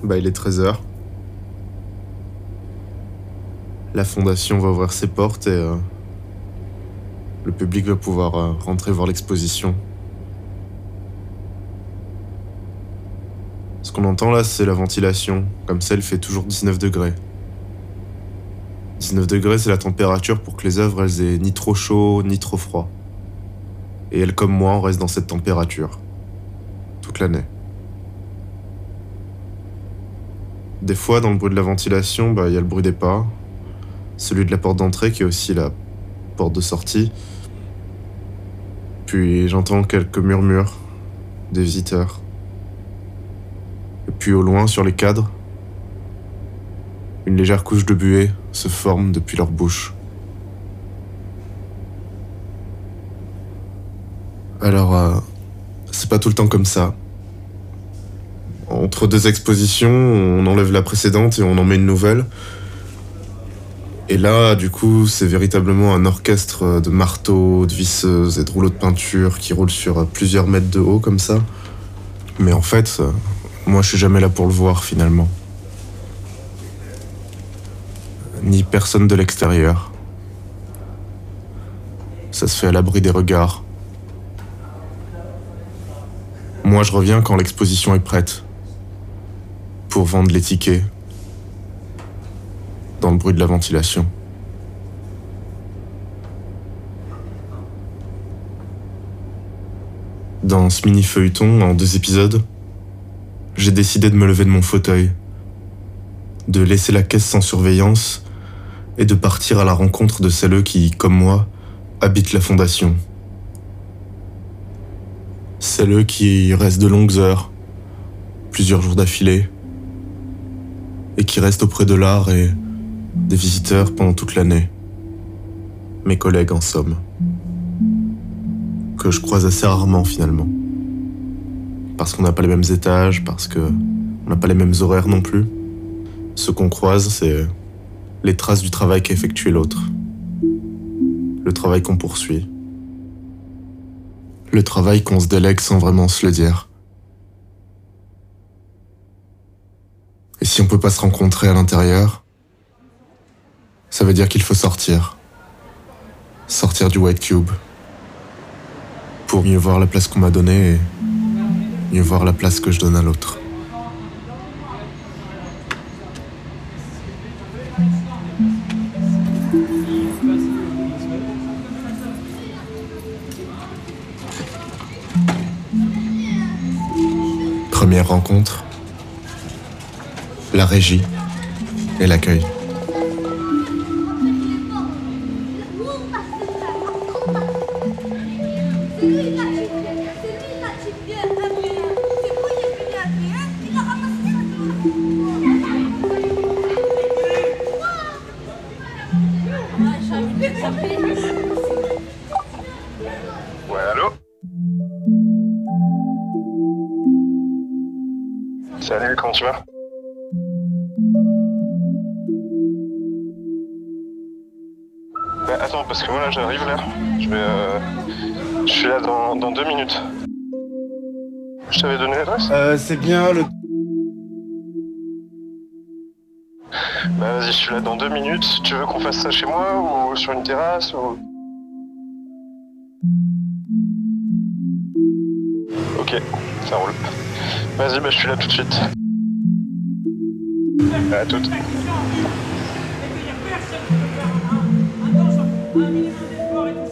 Il est 13h. La fondation va ouvrir ses portes et le public va pouvoir rentrer voir l'exposition. Ce qu'on entend là, c'est la ventilation. Comme ça, elle fait toujours 19 degrés. 19 degrés, c'est la température pour que les œuvres, elles aient ni trop chaud, ni trop froid. Et elle, comme moi, on reste dans cette température. Toute l'année. Des fois, dans le bruit de la ventilation, il y a le bruit des pas. Celui de la porte d'entrée, qui est aussi la porte de sortie. Puis j'entends quelques murmures des visiteurs. Et puis au loin, sur les cadres, une légère couche de buée se forme depuis leur bouche. Alors, c'est pas tout le temps comme ça. Entre deux expositions, on enlève la précédente et on en met une nouvelle. Et là, du coup, c'est véritablement un orchestre de marteaux, de visseuses et de rouleaux de peinture qui roulent sur plusieurs mètres de haut comme ça. Mais en fait, moi je suis jamais là pour le voir finalement. Ni personne de l'extérieur. Ça se fait à l'abri des regards. Moi je reviens quand l'exposition est prête. Pour vendre les tickets. Dans le bruit de la ventilation. Dans ce mini-feuilleton, en 2 épisodes, j'ai décidé de me lever de mon fauteuil, de laisser la caisse sans surveillance et de partir à la rencontre de celles qui, comme moi, habitent la fondation. Celles qui restent de longues heures, plusieurs jours d'affilée, et qui restent auprès de l'art et des visiteurs pendant toute l'année. Mes collègues en somme. Que je croise assez rarement finalement. Parce qu'on n'a pas les mêmes étages, parce qu'on n'a pas les mêmes horaires non plus. Ce qu'on croise, c'est les traces du travail qu'a effectué l'autre. Le travail qu'on poursuit. Le travail qu'on se délègue sans vraiment se le dire. Et si on peut pas se rencontrer à l'intérieur, ça veut dire qu'il faut sortir. Sortir du White Cube. Pour mieux voir la place qu'on m'a donnée et mieux voir la place que je donne à l'autre. Première rencontre, la régie et l'accueil. Ouais, allô? Salut, comment tu vas? Attends, parce que moi là j'arrive là. Je suis là dans 2 minutes. Je t'avais donné l'adresse? C'est bien le... Vas-y, je suis là dans 2 minutes. Tu veux qu'on fasse ça chez moi ou sur une terrasse ou... Ok, ça roule. Vas-y, je suis là tout de suite. À toute. Un minimum d'espoir et tout ça.